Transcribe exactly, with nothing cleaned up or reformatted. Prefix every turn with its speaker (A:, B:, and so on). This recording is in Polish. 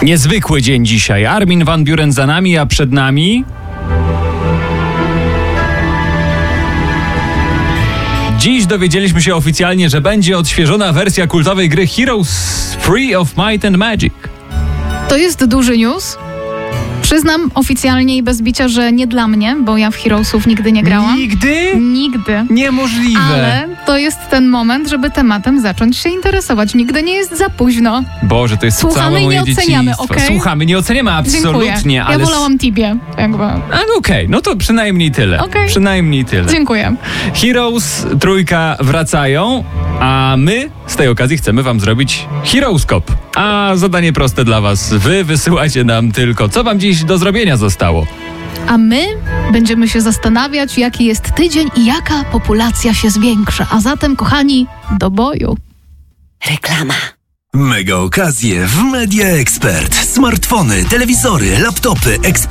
A: Niezwykły dzień dzisiaj. Armin van Buuren za nami, a przed nami... Dziś dowiedzieliśmy się oficjalnie, że będzie odświeżona wersja kultowej gry Heroes Free of Might and Magic.
B: To jest duży news. Przyznam oficjalnie i bez bicia, że nie dla mnie, bo ja w Heroesów nigdy nie grałam.
A: Nigdy?
B: Nigdy.
A: Niemożliwe.
B: Ale to jest ten moment, żeby tematem zacząć się interesować. Nigdy nie jest za późno.
A: Boże, to jest
B: Słuchamy
A: całe
B: i
A: moje
B: nie oceniamy,
A: dzieciństwo.
B: okej?
A: Słuchamy, nie oceniamy absolutnie,
B: Dziękuję.
A: ale...
B: Ja wolałam Tibie. Jakby.
A: A, no okej, okay. No to przynajmniej tyle.
B: Okay.
A: Przynajmniej tyle.
B: Dziękuję.
A: Heroes trójka wracają, a my z tej okazji chcemy wam zrobić Heroeskop. A zadanie proste dla was. Wy wysyłacie nam tylko, co wam dziś do zrobienia zostało.
B: A my będziemy się zastanawiać, jaki jest tydzień i jaka populacja się zwiększa. A zatem, kochani, do boju.
C: Reklama.
D: Mega okazje w Media Expert. Smartfony, telewizory, laptopy, ekspert.